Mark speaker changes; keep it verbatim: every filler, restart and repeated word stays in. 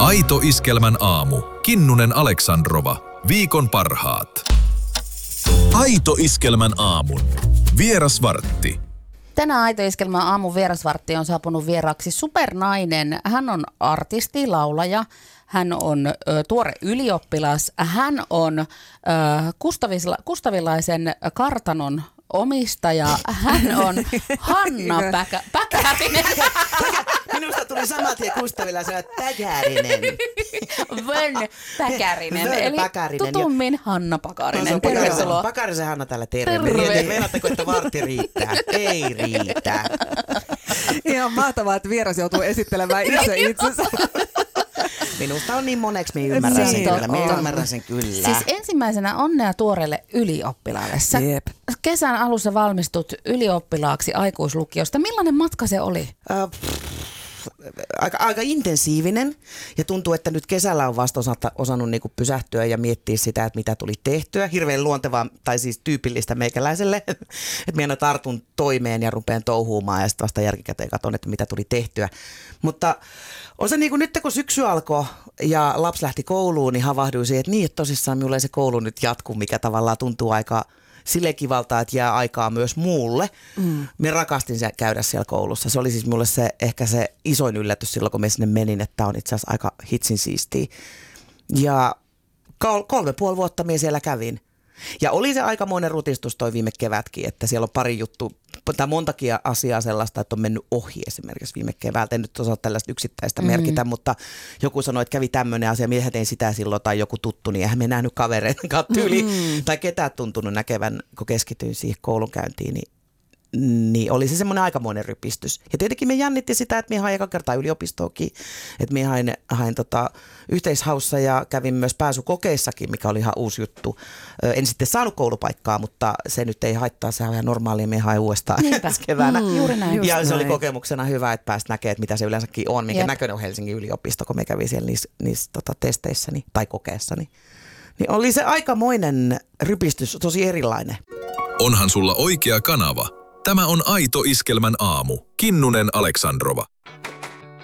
Speaker 1: Aito Iskelmän aamu. Kinnunen Aleksandrova. Viikon parhaat. Aito Iskelmän aamun. Vierasvartti.
Speaker 2: Tänään Aito Iskelmän aamun vierasvartti on saapunut vieraaksi supernainen. Hän on artisti, laulaja. Hän on ö, tuore ylioppilas. Hän on ö, Kustavisla, Kustavilaisen kartanon omistaja. Hän on Hanna Päkä, Päkärinen.
Speaker 3: Minusta tuli saman tien Kustavilaisen Päkärinen.
Speaker 2: Vön Päkärinen.
Speaker 3: Vön
Speaker 2: Eli
Speaker 3: Päkärinen.
Speaker 2: tutummin Hanna Pakarinen.
Speaker 3: No,
Speaker 2: Tervetuloa.
Speaker 3: Pakarisen Hanna täällä terve.
Speaker 2: Terve.
Speaker 3: Meinaatteko, että vartti riittää? Ei riitä.
Speaker 4: Ihan mahtavaa, että vieras joutuu esittelemään itse itsensä.
Speaker 3: Minusta on niin moneksi, minä ymmärrän sen kyllä. Minä ymmärrän sen kyllä.
Speaker 2: Siis ensimmäisenä onnea tuoreelle ylioppilaalle. Sä
Speaker 4: Jep.
Speaker 2: kesän alussa valmistut ylioppilaaksi aikuislukiosta. Millainen matka se oli?
Speaker 3: Uh, pff, aika, aika intensiivinen ja tuntuu, että nyt kesällä on vasta osata, osannut niinku pysähtyä ja miettiä sitä, että mitä tuli tehtyä. Hirveän luontevaa tai siis tyypillistä meikäläiselle, että minä tartun toimeen ja rupean touhuumaan ja sitten vasta jälkikäteen katson, että mitä tuli tehtyä. Mutta on se niin kuin nyt kun syksy alkoi ja lapsi lähti kouluun, niin havahduin siihen, että niin, että tosissaan minulla ei se koulu nyt jatkuu, mikä tavallaan tuntuu aika sille kivalta, että jää aikaa myös muulle. Mm. Minä rakastin se, käydä siellä koulussa. Se oli siis minulle se, ehkä se isoin yllätys silloin, kun minä sinne menin, että tämä on itse asiassa aika hitsin siistiä. Ja kol- kolme puoli vuotta minä siellä kävin. Ja oli se aikamoinen rutistus toi viime kevätkin, että siellä on pari juttu, tai montakin asiaa sellaista, että on mennyt ohi esimerkiksi viime keväältä. En nyt osaa tällaista yksittäistä mm-hmm. merkitä, mutta joku sanoi, että kävi tämmöinen asia, minä tein sitä silloin, tai joku tuttu, niin eihän me nähnyt kavereiden kanssa yli, mm-hmm. tai ketään tuntunut näkevän, kun keskityin siihen koulunkäyntiin, niin Niin oli se semmoinen aikamoinen rypistys. Ja tietenkin me jännitti sitä, että minä hain eka kertaa yliopistoonkin, että minä hain, hain tota yhteishaussa ja kävin myös pääsykokeissakin, mikä oli ihan uusi juttu. En sitten saanut koulupaikkaa, mutta se nyt ei haittaa, se on ihan normaalia, minä hain uudestaan ensi keväänä.
Speaker 2: Mm, juuri näin.
Speaker 3: Ja
Speaker 4: Just
Speaker 3: se
Speaker 4: näin.
Speaker 3: oli kokemuksena hyvä, että pääsit näkemään, että mitä se yleensäkin on, minkä
Speaker 2: Jep.
Speaker 3: näköinen on Helsingin yliopisto, kun me kävin siellä niissä, niissä tota, testeissäni tai kokeessani. Niin oli se aikamoinen rypistys, tosi erilainen.
Speaker 1: Onhan sulla oikea kanava. Tämä on Aito Iskelmän aamu. Kinnunen Aleksandrova.